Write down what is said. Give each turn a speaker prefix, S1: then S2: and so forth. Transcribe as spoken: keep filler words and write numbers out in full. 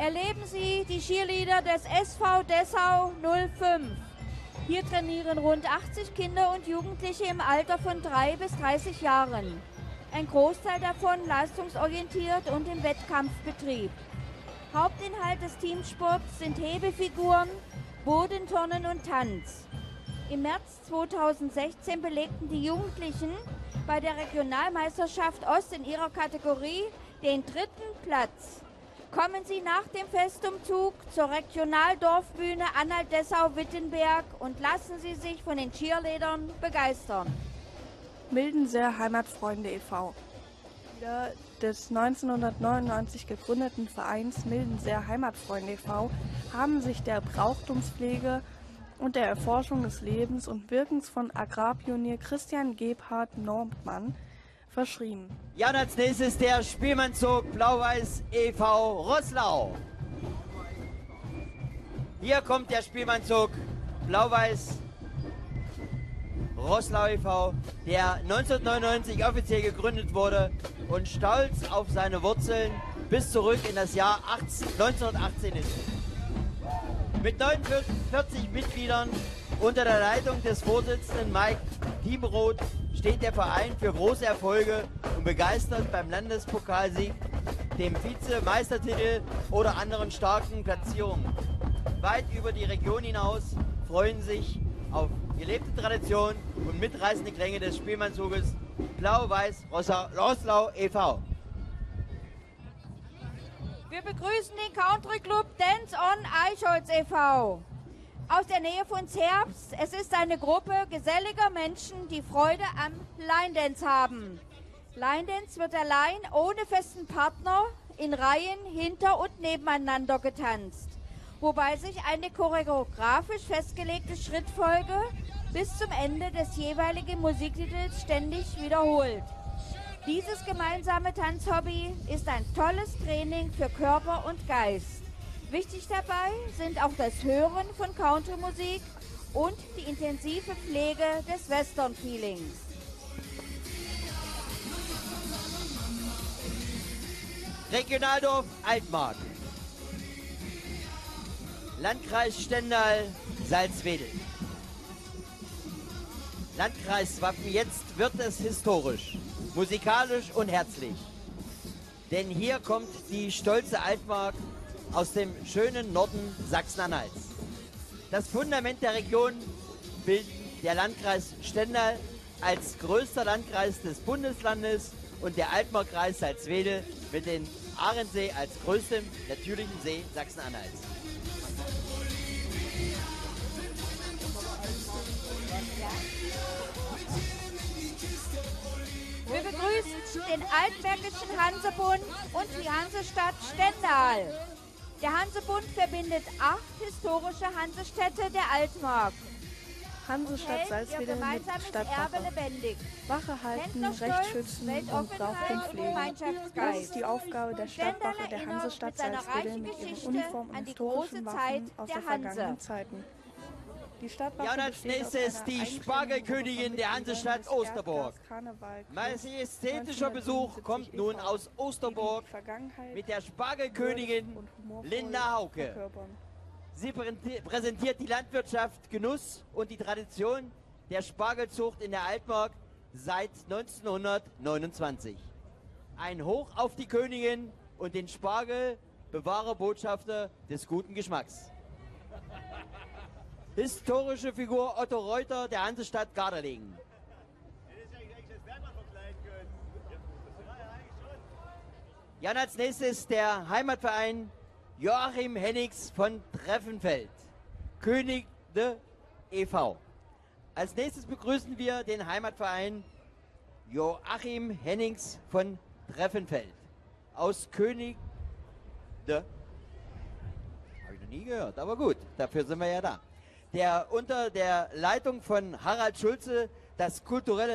S1: Erleben Sie die Cheerleader des S V Dessau null fünf. Hier trainieren rund achtzig Kinder und Jugendliche im Alter von drei bis dreißig Jahren. Ein Großteil davon leistungsorientiert und im Wettkampfbetrieb. Hauptinhalt des Teamsports sind Hebefiguren, Bodenturnen und Tanz. Im März zweitausendsechzehn belegten die Jugendlichen bei der Regionalmeisterschaft Ost in ihrer Kategorie den dritten Platz. Kommen Sie nach dem Festumzug zur Regionaldorfbühne Anhalt-Dessau-Wittenberg und lassen Sie sich von den Cheerleadern begeistern.
S2: Mildenser Heimatfreunde e V des neunzehnhundertneunundneunzig gegründeten Vereins Mildenser Heimatfreunde e V haben sich der Brauchtumspflege und der Erforschung des Lebens und Wirkens von Agrarpionier Christian Gebhard Nordmann verschrieben.
S3: Ja, und als nächstes der Spielmannzug Blau-Weiß e V Roßlau. Hier kommt der Spielmannzug Blau-Weiß Roßlau e V, der neunzehnhundertneunundneunzig offiziell gegründet wurde und stolz auf seine Wurzeln bis zurück in das Jahr neunzehnhundertachtzehn ist. Mit neunundvierzig Mitgliedern unter der Leitung des Vorsitzenden Mike Dieberoth steht der Verein für große Erfolge und begeistert beim Landespokalsieg, dem Vizemeistertitel oder anderen starken Platzierungen. Weit über die Region hinaus freuen sich auf gelebte Tradition und mitreißende Klänge des Spielmannzuges Blau-Weiß Roßlau e V.
S1: Wir begrüßen den Country Club Dance on Eichholz e V aus der Nähe von Zerbst. Es ist eine Gruppe geselliger Menschen, die Freude am Line Dance haben. Line Dance wird allein ohne festen Partner in Reihen hinter und nebeneinander getanzt, wobei sich eine choreografisch festgelegte Schrittfolge bis zum Ende des jeweiligen Musiktitels ständig wiederholt. Dieses gemeinsame Tanzhobby ist ein tolles Training für Körper und Geist. Wichtig dabei sind auch das Hören von Country-Musik und die intensive Pflege des Western-Feelings.
S3: Regionaldorf Altmark. Landkreis Stendal, Salzwedel. Landkreiswappen, jetzt wird es historisch, musikalisch und herzlich. Denn hier kommt die stolze Altmark aus dem schönen Norden Sachsen-Anhalts. Das Fundament der Region bildet der Landkreis Stendal als größter Landkreis des Bundeslandes und der Altmarkkreis Salzwedel mit dem Ahrensee als größtem natürlichen See Sachsen-Anhalts.
S1: Wir begrüßen den Altmärkischen Hansebund und die Hansestadt Stendal. Der Hansebund verbindet acht historische Hansestädte der Altmark.
S2: Hansestadt Salzwedel mit Stadtwache.
S1: lebendig.
S2: Wache halten, Recht schützen und Brauchtum pflegen. Das ist die Aufgabe der Stadtwache der Hansestadt Salzwedel mit ihren Uniform und historischen Waffen aus der vergangenen Zeiten. Die Stadtwache
S3: ja, und als nächstes die Spargelkönigin der Hansestadt Osterburg. Majestätischer Besuch kommt nun aus Osterburg mit der Spargelkönigin Linda Hauke. Sie präsentiert die Landwirtschaft, Genuss und die Tradition der Spargelzucht in der Altmark seit neunzehnhundertneunundzwanzig. Ein Hoch auf die Königin und den Spargel, Bewahrerbotschafter des guten Geschmacks. Historische Figur Otto Reuter der Hansestadt Gardelegen. Ja, und als nächstes der Heimatverein Joachim Hennings von Treffenfeld, König de e V. Als nächstes begrüßen wir den Heimatverein Joachim Hennings von Treffenfeld aus König de. Habe ich noch nie gehört, aber gut, dafür sind wir ja da. Der unter der Leitung von Harald Schulze das kulturelle